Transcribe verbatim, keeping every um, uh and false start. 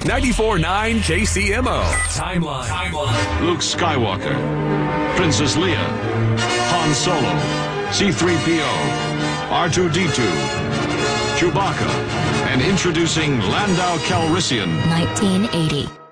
ninety-four point nine K C M O. Timeline. Timeline. Luke Skywalker, Princess Leia, Han Solo, C three P O, R two D two, Chewbacca, and introducing Lando Calrissian. nineteen eighty.